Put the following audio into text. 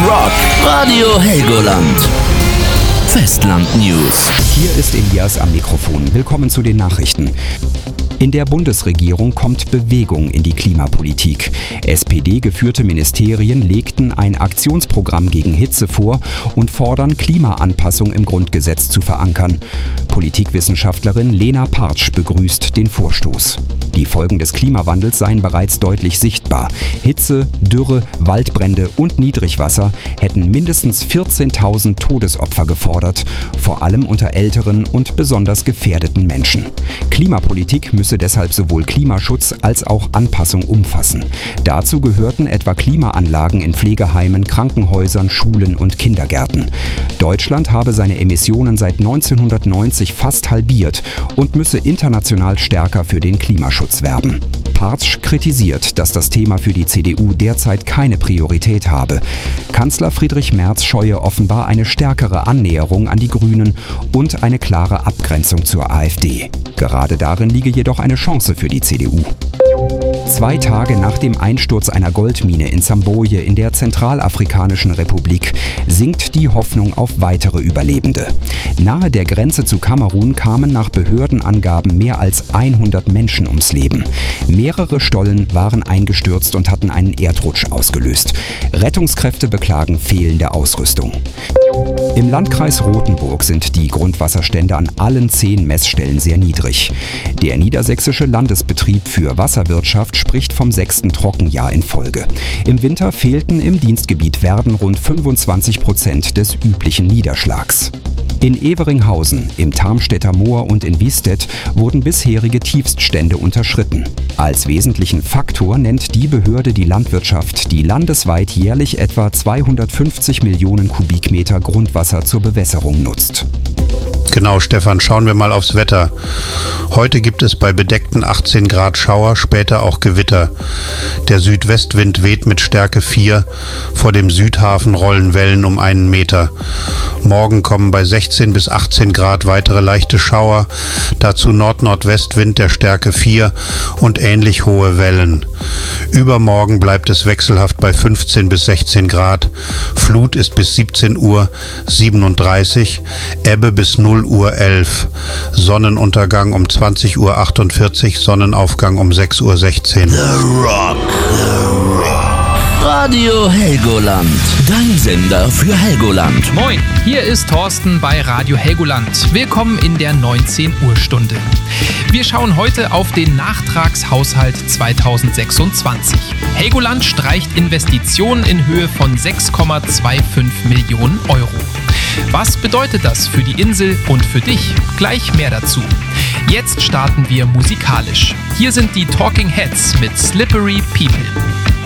Rock. Radio Helgoland. Festland News. Hier ist Elias am Mikrofon. Willkommen zu den Nachrichten. In der Bundesregierung kommt Bewegung in die Klimapolitik. SPD-geführte Ministerien legten ein Aktionsprogramm gegen Hitze vor und fordern, Klimaanpassung im Grundgesetz zu verankern. Politikwissenschaftlerin Lena Partsch begrüßt den Vorstoß. Die Folgen des Klimawandels seien bereits deutlich sichtbar. Hitze, Dürre, Waldbrände und Niedrigwasser hätten mindestens 14.000 Todesopfer gefordert, vor allem unter älteren und besonders gefährdeten Menschen. Klimapolitik müsse deshalb sowohl Klimaschutz als auch Anpassung umfassen. Dazu gehörten etwa Klimaanlagen in Pflegeheimen, Krankenhäusern, Schulen und Kindergärten. Deutschland habe seine Emissionen seit 1990 fast halbiert und müsse international stärker für den Klimaschutz werben. Partsch kritisiert, dass das Thema für die CDU derzeit keine Priorität habe. Kanzler Friedrich Merz scheue offenbar eine stärkere Annäherung an die Grünen und eine klare Abgrenzung zur AfD. Gerade darin liege jedoch eine Chance für die CDU. 2 Tage nach dem Einsturz einer Goldmine in Zamboje in der Zentralafrikanischen Republik sinkt die Hoffnung auf weitere Überlebende. Nahe der Grenze zu Kamerun kamen nach Behördenangaben mehr als 100 Menschen ums Leben. Mehrere Stollen waren eingestürzt und hatten einen Erdrutsch ausgelöst. Rettungskräfte beklagen fehlende Ausrüstung. Im Landkreis Rothenburg sind die Grundwasserstände an allen 10 Messstellen sehr niedrig. Der Niedersächsische Landesbetrieb für Wasserwirtschaft spricht vom 6. Trockenjahr in Folge. Im Winter fehlten im Dienstgebiet Werden rund 25% des üblichen Niederschlags. In Everinghausen, im Tarmstädter Moor und in Wiestedt wurden bisherige Tiefststände unterschritten. Als wesentlichen Faktor nennt die Behörde die Landwirtschaft, die landesweit jährlich etwa 250 Millionen Kubikmeter Grundwasser zur Bewässerung nutzt. Genau, Stefan, schauen wir mal aufs Wetter. Heute gibt es bei bedeckten 18 Grad Schauer, später auch Gewitter. Der Südwestwind weht mit Stärke 4. Vor dem Südhafen rollen Wellen um 1 Meter. Morgen kommen bei 16 bis 18 Grad weitere leichte Schauer, dazu Nord-Nordwestwind der Stärke 4 und ähnlich hohe Wellen. Übermorgen bleibt es wechselhaft bei 15 bis 16 Grad. Flut ist bis 17 Uhr 37, Ebbe bis 0 Uhr 11. Sonnenuntergang um 20 Uhr 48, Sonnenaufgang um 6 Uhr 16. The Rock. Radio Helgoland. Dein Sender für Helgoland. Moin, hier ist Thorsten bei Radio Helgoland. Willkommen in der 19 Uhr Stunde. Wir schauen heute auf den Nachtragshaushalt 2026. Helgoland streicht Investitionen in Höhe von 6,25 Millionen Euro. Was bedeutet das für die Insel und für dich? Gleich mehr dazu. Jetzt starten wir musikalisch. Hier sind die Talking Heads mit Slippery People.